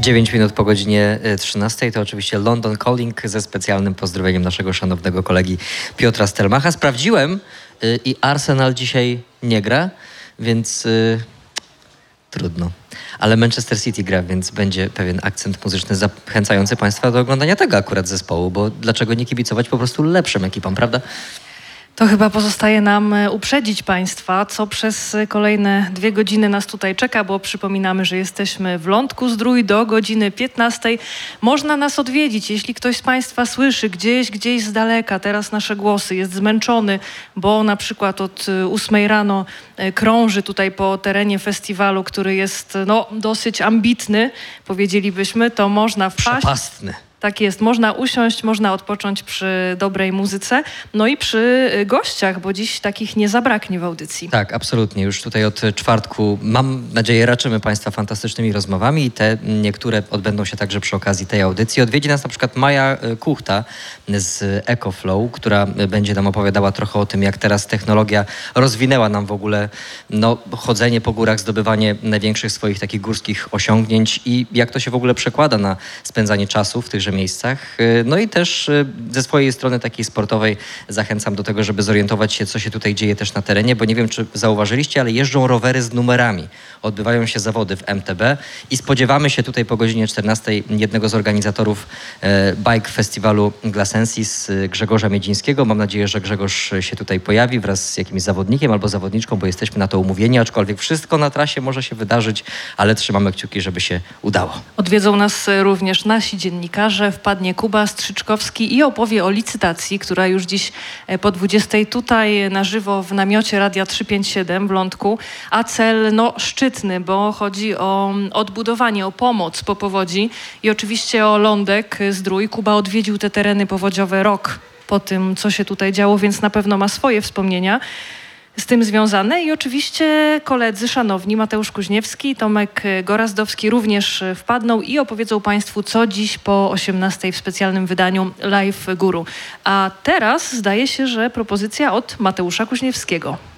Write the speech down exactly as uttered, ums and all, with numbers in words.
dziewięć minut po godzinie trzynastej to oczywiście London Calling ze specjalnym pozdrowieniem naszego szanownego kolegi Piotra Stelmacha. Sprawdziłem y, i Arsenal dzisiaj nie gra, więc y, trudno. Ale Manchester City gra, więc będzie pewien akcent muzyczny zachęcający Państwa do oglądania tego akurat zespołu, bo dlaczego nie kibicować po prostu lepszym ekipom, prawda? To chyba pozostaje nam uprzedzić Państwa, co przez kolejne dwie godziny nas tutaj czeka, bo przypominamy, że jesteśmy w Lądku Zdrój do godziny piętnastej. Można nas odwiedzić, jeśli ktoś z Państwa słyszy gdzieś, gdzieś z daleka teraz nasze głosy, jest zmęczony, bo na przykład od ósmej rano krąży tutaj po terenie festiwalu, który jest no, dosyć ambitny, powiedzielibyśmy, to można wpaść. Przepastny. Tak jest, można usiąść, można odpocząć przy dobrej muzyce, no i przy gościach, bo dziś takich nie zabraknie w audycji. Tak, absolutnie. Już tutaj od czwartku, mam nadzieję, raczymy Państwa fantastycznymi rozmowami i te niektóre odbędą się także przy okazji tej audycji. Odwiedzi nas na przykład Maja Kuchta z EcoFlow, która będzie nam opowiadała trochę o tym, jak teraz technologia rozwinęła nam w ogóle no, chodzenie po górach, zdobywanie największych swoich takich górskich osiągnięć i jak to się w ogóle przekłada na spędzanie czasu w tychże miejscach. No i też ze swojej strony takiej sportowej zachęcam do tego, żeby zorientować się, co się tutaj dzieje też na terenie, bo nie wiem, czy zauważyliście, ale jeżdżą rowery z numerami. Odbywają się zawody w M T B i spodziewamy się tutaj po godzinie czternastej jednego z organizatorów e, bike festiwalu Glasensis, Grzegorza Miedzińskiego. Mam nadzieję, że Grzegorz się tutaj pojawi wraz z jakimś zawodnikiem albo zawodniczką, bo jesteśmy na to umówieni, aczkolwiek wszystko na trasie może się wydarzyć, ale trzymamy kciuki, żeby się udało. Odwiedzą nas również nasi dziennikarze. Wpadnie Kuba Strzyczkowski i opowie o licytacji, która już dziś po dwudziestej tutaj na żywo w namiocie Radia trzysta pięćdziesiąt siedem w Lądku, a cel no szczytny, bo chodzi o odbudowanie, o pomoc po powodzi i oczywiście o Lądek Zdrój. Kuba odwiedził te tereny powodziowe rok po tym, co się tutaj działo, więc na pewno ma swoje wspomnienia z tym związane i oczywiście koledzy szanowni Mateusz Kuźniewski i Tomek Gorazdowski również wpadną i opowiedzą Państwu, co dziś po osiemnastej w specjalnym wydaniu Live Guru. A teraz zdaje się, że propozycja od Mateusza Kuźniewskiego.